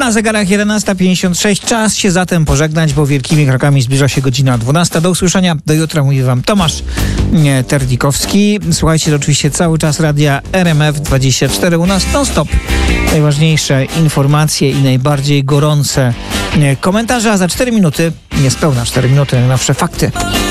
Na zegarach 11:56. Czas się zatem pożegnać, bo wielkimi krokami zbliża się godzina 12. Do usłyszenia. Do jutra mówi wam Tomasz Terdikowski. Słuchajcie oczywiście cały czas radia RMF24. U nas non-stop najważniejsze informacje i najbardziej gorące komentarze, a za 4 minuty, niespełna 4 minuty, najnowsze fakty.